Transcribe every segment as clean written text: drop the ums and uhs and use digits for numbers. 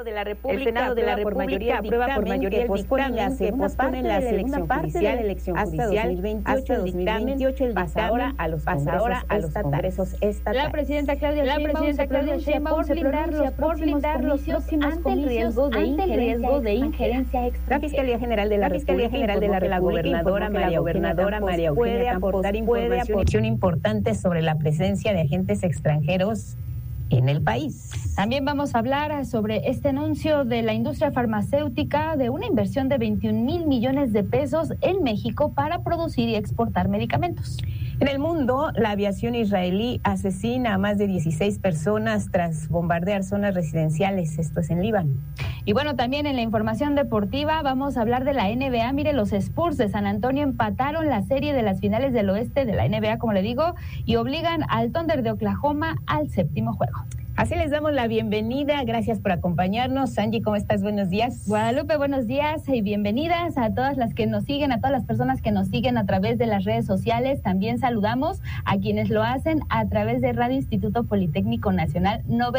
de la República aprueba por mayoría que pospone la segunda parte de la elección judicial hasta 2028. El pasará a los congresos estatales. La presidenta Claudia Sheinbaum se pronuncia por blindar los próximos comicios ante el riesgo de injerencia extranjera. La Fiscalía General de la República, la gobernadora María Eugenia puede aportar información importante sobre la presencia de agentes extranjeros en el país. También vamos a hablar sobre este anuncio de la industria farmacéutica de una inversión de 21,000 millones de pesos en México para producir y exportar medicamentos. En el mundo, la aviación israelí asesina a más de 16 personas tras bombardear zonas residenciales. Esto es en Líbano. Y bueno, también en la información deportiva vamos a hablar de la NBA. Mire, los Spurs de San Antonio empataron la serie de las finales del oeste de la NBA, como le digo, y obligan al Thunder de Oklahoma al séptimo juego. Así les damos la bienvenida. Gracias por acompañarnos. Angie, ¿cómo estás? Buenos días. Guadalupe, buenos días y bienvenidas a todas las que nos siguen, a todas las personas que nos siguen a través de las redes sociales. También saludamos a quienes lo hacen a través de Radio Instituto Politécnico Nacional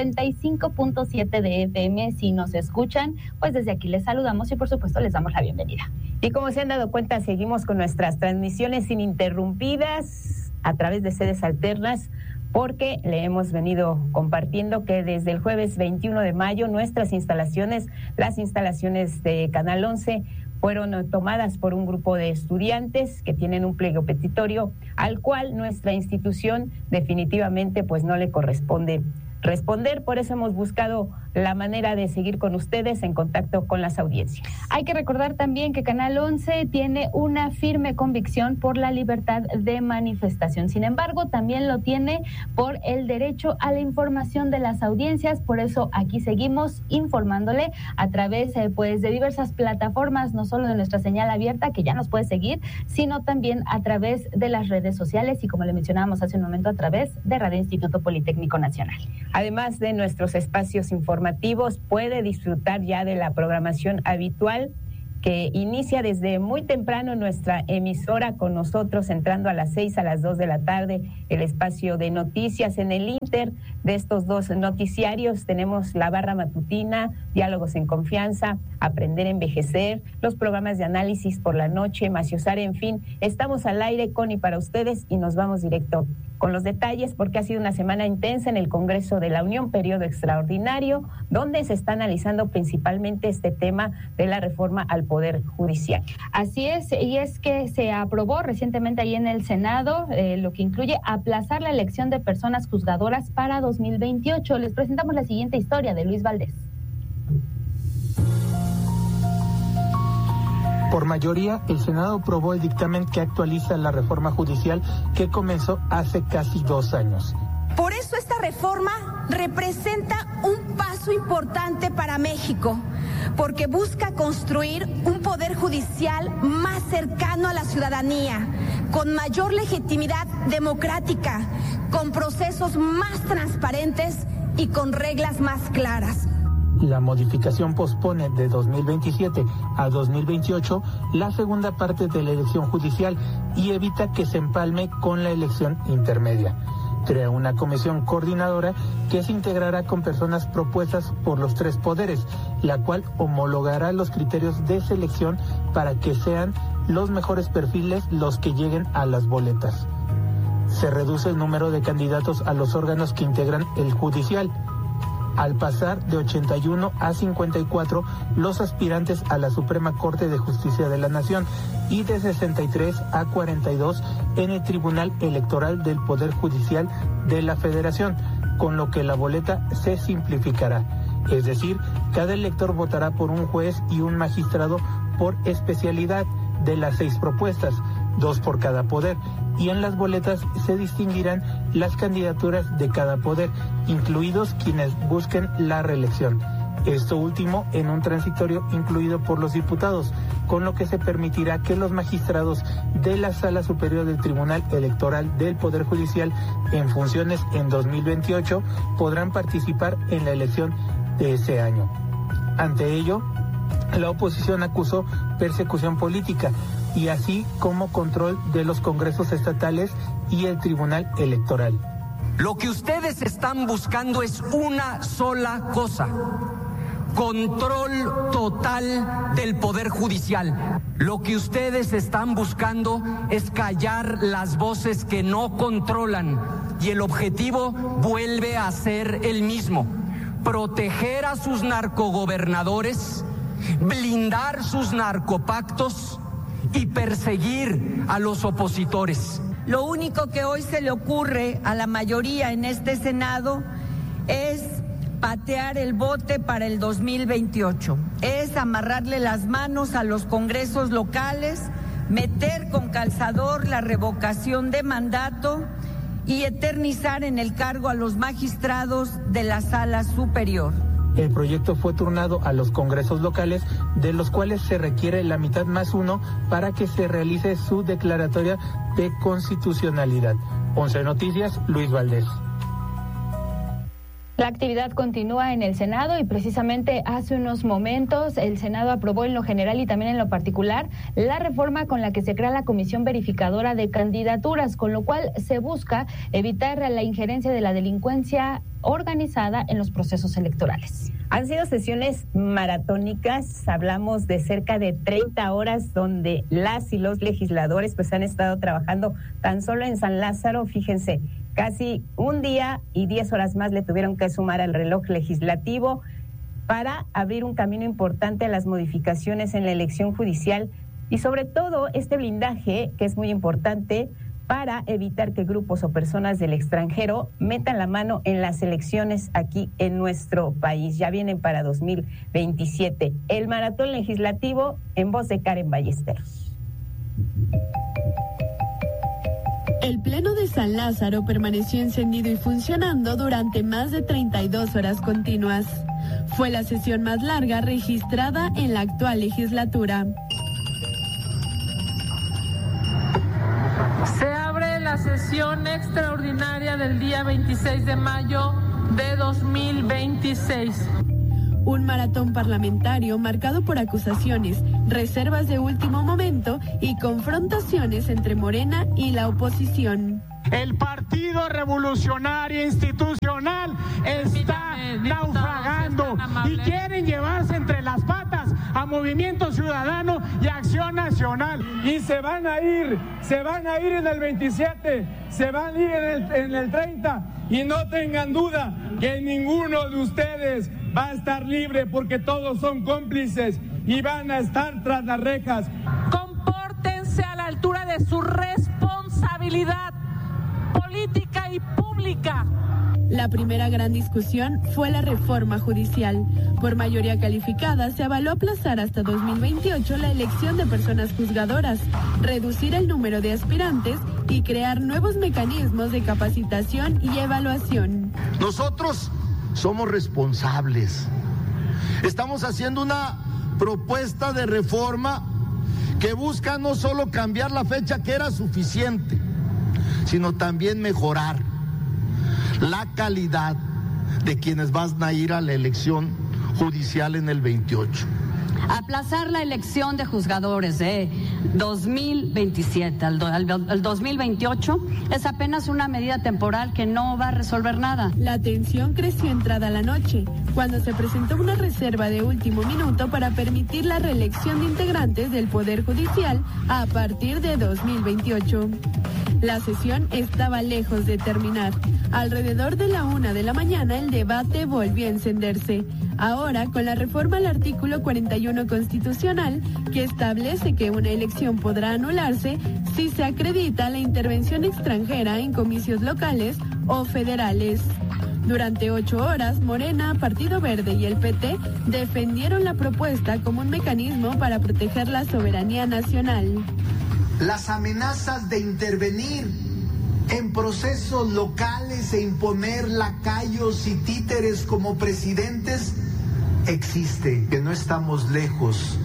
95.7 de FM. Si nos escuchan, pues desde aquí les saludamos y por supuesto les damos la bienvenida. Y como se han dado cuenta, seguimos con nuestras transmisiones ininterrumpidas a través de sedes alternas, porque le hemos venido compartiendo que desde el jueves 21 de mayo nuestras instalaciones, las instalaciones de Canal 11, fueron tomadas por un grupo de estudiantes que tienen un pliego petitorio al cual nuestra institución definitivamente pues no le corresponde responder. Por eso hemos buscado la manera de seguir con ustedes en contacto con las audiencias. Hay que recordar también que Canal 11 tiene una firme convicción por la libertad de manifestación. Sin embargo, también lo tiene por el derecho a la información de las audiencias. Por eso aquí seguimos informándole a través pues de diversas plataformas, no solo de nuestra señal abierta, que ya nos puede seguir, sino también a través de las redes sociales y, como le mencionábamos hace un momento, a través de Radio Instituto Politécnico Nacional. Además de nuestros espacios informativos, puede disfrutar ya de la programación habitual que inicia desde muy temprano nuestra emisora con nosotros, entrando a las 6 a las 2 de la tarde, el espacio de noticias. En el inter de estos dos noticiarios tenemos la barra matutina, Diálogos en Confianza, Aprender a Envejecer, los programas de análisis por la noche, Maciosar, en fin, estamos al aire con y para ustedes y nos vamos directo con los detalles porque ha sido una semana intensa en el Congreso de la Unión, periodo extraordinario, donde se está analizando principalmente este tema de la reforma al Poder Judicial. Así es, y es que se aprobó recientemente ahí en el Senado lo que incluye aplazar la elección de personas juzgadoras para 2028. Les presentamos la siguiente historia de Luis Valdés. Por mayoría, el Senado aprobó el dictamen que actualiza la reforma judicial que comenzó hace casi 2 años. Por eso esta reforma representa un paso importante para México, porque busca construir un poder judicial más cercano a la ciudadanía, con mayor legitimidad democrática, con procesos más transparentes y con reglas más claras. La modificación pospone de 2027 a 2028 la segunda parte de la elección judicial y evita que se empalme con la elección intermedia. Crea una comisión coordinadora que se integrará con personas propuestas por los 3 poderes, la cual homologará los criterios de selección para que sean los mejores perfiles los que lleguen a las boletas. Se reduce el número de candidatos a los órganos que integran el judicial, al pasar de 81 a 54 los aspirantes a la Suprema Corte de Justicia de la Nación y de 63 a 42 en el Tribunal Electoral del Poder Judicial de la Federación, con lo que la boleta se simplificará. Es decir, cada elector votará por un juez y un magistrado por especialidad de las 6 propuestas, 2 por cada poder, y en las boletas se distinguirán las candidaturas de cada poder, incluidos quienes busquen la reelección. Esto último en un transitorio incluido por los diputados, con lo que se permitirá que los magistrados de la Sala Superior del Tribunal Electoral del Poder Judicial en funciones en 2028 podrán participar en la elección de ese año. Ante ello, la oposición acusó persecución política y así como control de los congresos estatales y el Tribunal Electoral. Lo que ustedes están buscando es una sola cosa: control total del Poder Judicial. Lo que ustedes están buscando es callar las voces que no controlan y el objetivo vuelve a ser el mismo: proteger a sus narcogobernadores, blindar sus narcopactos y perseguir a los opositores. Lo único que hoy se le ocurre a la mayoría en este Senado es patear el bote para el 2028, es amarrarle las manos a los congresos locales, meter con calzador la revocación de mandato y eternizar en el cargo a los magistrados de la Sala Superior. El proyecto fue turnado a los congresos locales, de los cuales se requiere la mitad más uno para que se realice su declaratoria de constitucionalidad. 11 Noticias, Luis Valdés. La actividad continúa en el Senado y precisamente hace unos momentos el Senado aprobó en lo general y también en lo particular la reforma con la que se crea la Comisión Verificadora de Candidaturas, con lo cual se busca evitar la injerencia de la delincuencia organizada en los procesos electorales. Han sido sesiones maratónicas, hablamos de cerca de 30 horas donde las y los legisladores pues han estado trabajando tan solo en San Lázaro, fíjense, casi un día y 10 horas más le tuvieron que sumar al reloj legislativo para abrir un camino importante a las modificaciones en la elección judicial y sobre todo este blindaje que es muy importante para evitar que grupos o personas del extranjero metan la mano en las elecciones aquí en nuestro país. Ya vienen para 2027. El maratón legislativo en voz de Karen Ballesteros. El Pleno de San Lázaro permaneció encendido y funcionando durante más de 32 horas continuas. Fue la sesión más larga registrada en la actual legislatura. Se abre la sesión extraordinaria del día 26 de mayo de 2026. Un maratón parlamentario marcado por acusaciones, reservas de último momento y confrontaciones entre Morena y la oposición. El Partido Revolucionario Institucional está naufragando y quieren llevarse entre las patas a Movimiento Ciudadano y Acción Nacional. Y se van a ir en el 27, se van a ir en el 30 y no tengan duda que ninguno de ustedes va a estar libre porque todos son cómplices y van a estar tras las rejas. Compórtense a la altura de su responsabilidad política y pública. La primera gran discusión fue la reforma judicial. Por mayoría calificada, se avaló aplazar hasta 2028 la elección de personas juzgadoras, reducir el número de aspirantes y crear nuevos mecanismos de capacitación y evaluación. Nosotros somos responsables. Estamos haciendo una propuesta de reforma que busca no solo cambiar la fecha, que era suficiente, sino también mejorar la calidad de quienes van a ir a la elección judicial en el 28. Aplazar la elección de juzgadores de 2027 al 2028 es apenas una medida temporal que no va a resolver nada. La tensión creció entrada la noche, cuando se presentó una reserva de último minuto para permitir la reelección de integrantes del Poder Judicial a partir de 2028. La sesión estaba lejos de terminar. Alrededor de la 1 de la mañana el debate volvió a encenderse. Ahora con la reforma al artículo 41 constitucional, que establece que una elección podrá anularse si se acredita la intervención extranjera en comicios locales o federales. Durante 8 horas, Morena, Partido Verde y el PT defendieron la propuesta como un mecanismo para proteger la soberanía nacional. Las amenazas de intervenir en procesos locales e imponer lacayos y títeres como presidentes existen, que no estamos lejos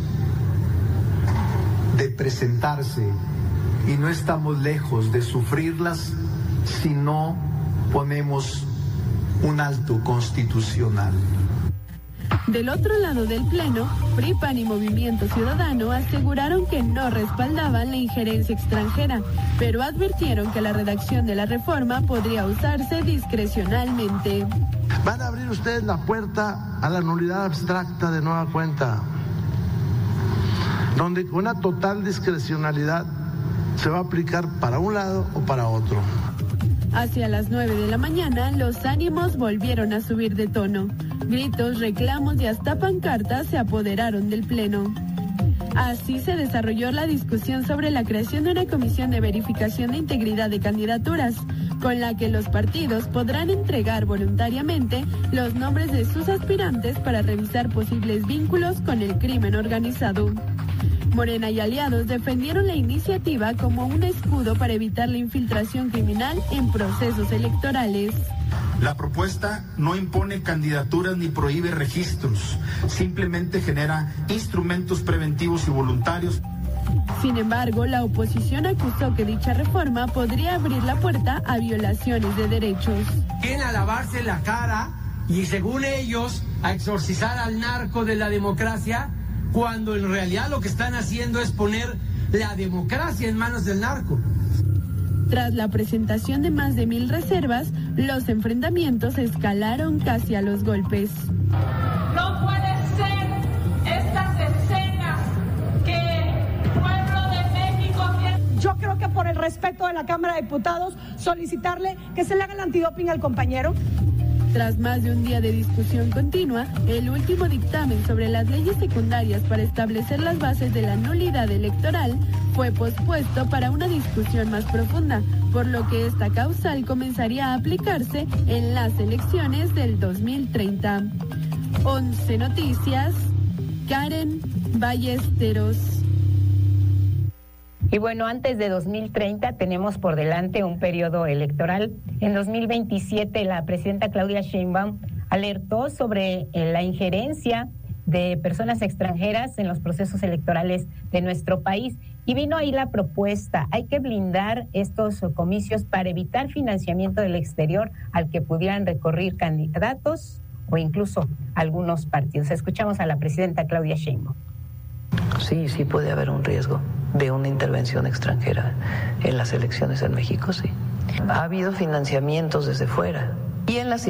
de presentarse y no estamos lejos de sufrirlas si no ponemos un alto constitucional. Del otro lado del Pleno, PRI, PAN y Movimiento Ciudadano aseguraron que no respaldaban la injerencia extranjera, pero advirtieron que la redacción de la reforma podría usarse discrecionalmente. Van a abrir ustedes la puerta a la nulidad abstracta de nueva cuenta, donde con una total discrecionalidad se va a aplicar para un lado o para otro. Hacia las 9 de la mañana, los ánimos volvieron a subir de tono. Gritos, reclamos y hasta pancartas se apoderaron del Pleno. Así se desarrolló la discusión sobre la creación de una comisión de verificación de integridad de candidaturas, con la que los partidos podrán entregar voluntariamente los nombres de sus aspirantes para revisar posibles vínculos con el crimen organizado. Morena y aliados defendieron la iniciativa como un escudo para evitar la infiltración criminal en procesos electorales. La propuesta no impone candidaturas ni prohíbe registros, simplemente genera instrumentos preventivos y voluntarios. Sin embargo, la oposición acusó que dicha reforma podría abrir la puerta a violaciones de derechos. Vienen a lavarse la cara y, según ellos, a exorcizar al narco de la democracia, cuando en realidad lo que están haciendo es poner la democracia en manos del narco. Tras la presentación de más de 1,000 reservas, los enfrentamientos escalaron casi a los golpes. No puede ser estas escenas que el pueblo de México tiene. Yo creo que por el respeto de la Cámara de Diputados, solicitarle que se le haga el antidoping al compañero. Tras más de un día de discusión continua, el último dictamen sobre las leyes secundarias para establecer las bases de la nulidad electoral fue pospuesto para una discusión más profunda, por lo que esta causal comenzaría a aplicarse en las elecciones del 2030. 11 Noticias, Karen Ballesteros. Y bueno, antes de 2030 tenemos por delante un periodo electoral. En 2027 la presidenta Claudia Sheinbaum alertó sobre la injerencia de personas extranjeras en los procesos electorales de nuestro país. Y vino ahí la propuesta, hay que blindar estos comicios para evitar financiamiento del exterior al que pudieran recurrir candidatos o incluso algunos partidos. Escuchamos a la presidenta Claudia Sheinbaum. Sí puede haber un riesgo de una intervención extranjera en las elecciones en México, sí. Ha habido financiamientos desde fuera y en las